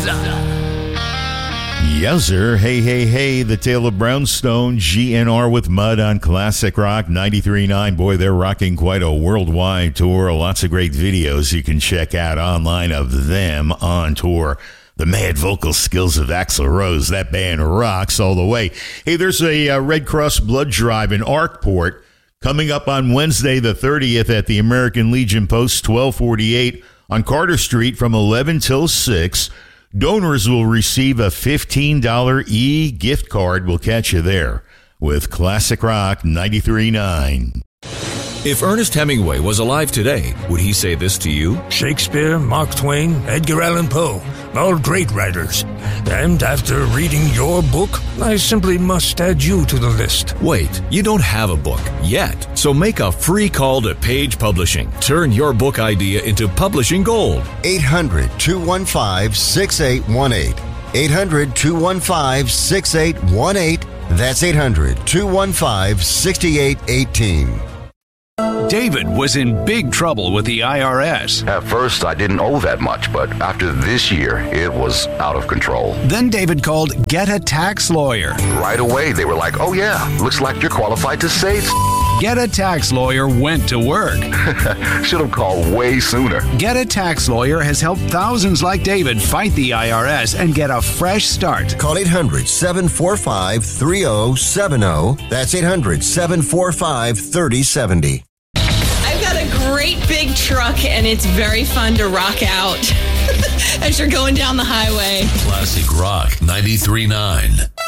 Yes, sir. Hey, hey, hey, the Tale of Brownstone, GNR with Mud on Classic Rock 93.9. Boy, they're rocking quite a worldwide tour. Lots of great videos you can check out online of them on tour. The mad vocal skills of Axl Rose. That band rocks all the way. Hey, there's a Red Cross blood drive in Arkport coming up on Wednesday the 30th at the American Legion Post 1248 on Carter Street from 11 till 6. Donors will receive a $15 e-gift card. We'll catch you there with Classic Rock 93.9. If Ernest Hemingway was alive today, would he say this to you? Shakespeare, Mark Twain, Edgar Allan Poe, all great writers. And after reading your book, I simply must add you to the list. Wait, you don't have a book yet. So make a free call to Page Publishing. Turn your book idea into publishing gold. 800-215-6818. 800-215-6818. That's 800-215-6818. David was in big trouble with the IRS. At first, I didn't owe that much, but after this year, it was out of control. Then David called Get a Tax Lawyer. Right away, they were like, oh yeah, looks like you're qualified to save. Get a Tax Lawyer went to work. Should have called way sooner. Get a Tax Lawyer has helped thousands like David fight the IRS and get a fresh start. Call 800-745-3070. That's 800-745-3070. Great big truck, and it's very fun to rock out as you're going down the highway. Classic Rock 93.9.